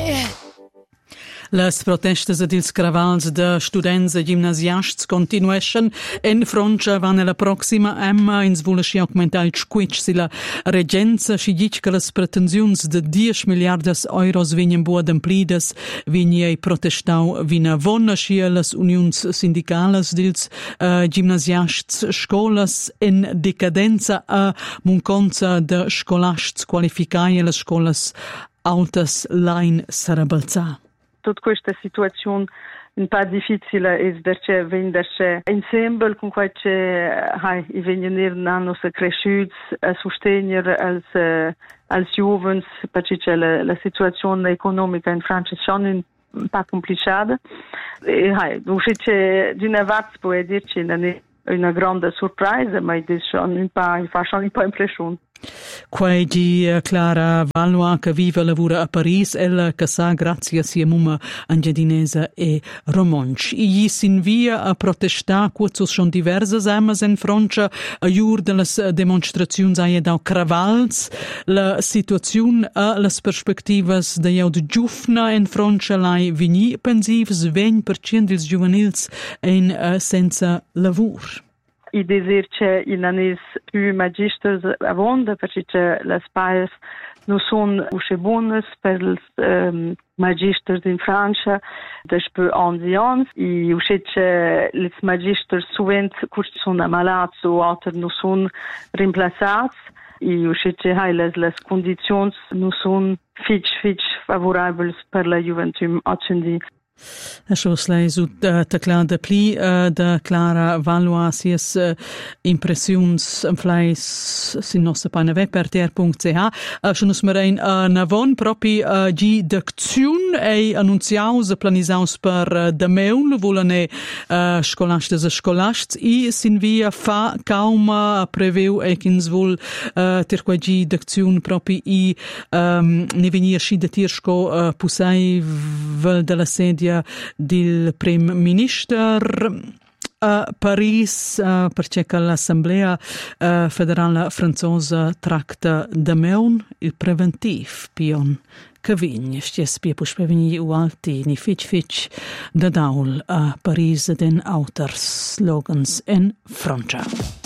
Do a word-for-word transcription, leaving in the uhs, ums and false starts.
Les protestas ad ils cravals de students e gimnasiasts continueschen en Francia van la proxima emma ins vuole schi augmentar il squitch si la regenza schi dic che les pretensiuns de dieci miliardas euros vegnan buad amplidas vigne protestau vina vonna schi les unions sindicales dils uh, gimnasiasts scolas en decadenza a munconza de scolasts qualificai le scolas altas lain sarabalza. Tutta questa situazione un po' difficile è perché venderci insieme con cui hai i venire hanno cresciuti a sostenere als als giovani perché la, la situazione economica in Francia è un un po' complicata e hai uscite di una volta può dirci non è una grande sorpresa ma è schon un po' fa schon un po' impressione. Quai di Clara Valois che vive e lavora a Paris ella che sa grazie a sia mumma Angedinese e Romonch. I sin via a protestar quazos schon diverses emas in Francia a jur de las demonstraziuns aie dau cravals la situazione a las perspectivas de jau de giufna in Francia lai vini pensivs vegn per cent dils juvenils en uh, senza lavur. I desir che il nanis più magisters avonda perché le spaies non sono usce buonas per i um, magisters in Francia despe onze ans i usce che le magisters sovent cursi sono ammalats o altre non sono rimplaçats i usce che hai les les conditions non sono fitch fitch favorabili per la gioventù accendi. Això sleis ut uh, tecla de pli uh, de Clara Valois sies uh, impressions en fleis sin nossa pane web per ter punct c h. Uh, schon us merein uh, navon propi uh, gi d'acțiun ei annunciaus e planisaus per uh, de meun volane uh, scolastes e scolasts i sin via fa cauma preveu e kins vol uh, ter qua gi d'acțiun propi i um, ne venir schi de tirsco uh, pusai vel de la sedia del Prim Minister a Paris uh, perché l'Assemblea uh, federale franzosa tracta da meun il preventiv pion che vign sties pia pus preveni u alti ni fitch fitch da daul a Paris den auters slogans en Francia.